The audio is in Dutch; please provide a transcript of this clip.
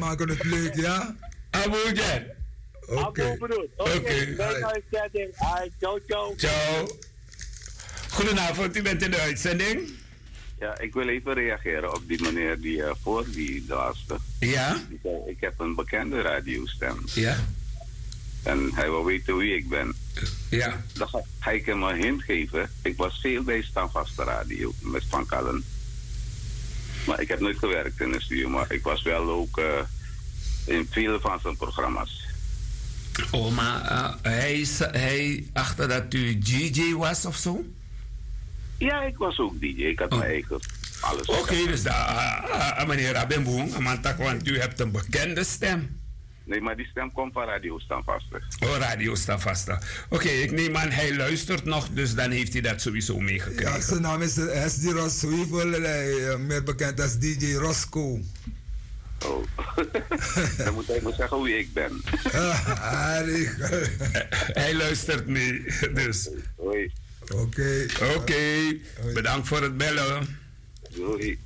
maken het leuk, ja? Abuja. Oké. Oké. Ciao, ciao. Ciao. Goedenavond, u bent in de uitzending. Ja, ik wil even reageren op die meneer die voor die laatste. Ja? Die zei, ik heb een bekende radiostem. Ja? En hij wil weten wie ik ben. Ja. Dan ga ik hem een hint geven. Ik was veel bij Standvaste Radio met Van Kallen. Maar ik heb nooit gewerkt in de studio, maar ik was wel ook in vele van zijn programma's. Oh, maar hij achtte dat u DJ was of zo? Ja, ik was ook DJ. Ik had mijn eigen alles. Oké, dus meneer Abenboom, want u hebt een bekende stem. Nee, maar die stem komt van Radio Standvaste. Oh, Radio Standvaste. Oké, ik neem aan, hij luistert nog, dus dan heeft hij dat sowieso meegekregen. Ja, zijn naam is SD Ros Weevil, meer bekend als DJ Roscoe. Oh, dan moet hij maar zeggen wie ik ben. Hij luistert mee, dus. Hoi. Oké. Oké, bedankt voor het bellen. Doei.